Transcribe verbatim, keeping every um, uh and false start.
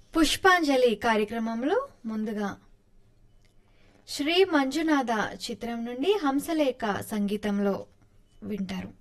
పుష్పాంజలి కార్యక్రమంలో ముందుగా శ్రీ మంజునాథ చిత్రం నుండి హంసలేఖ సంగీతంలో వింటారు.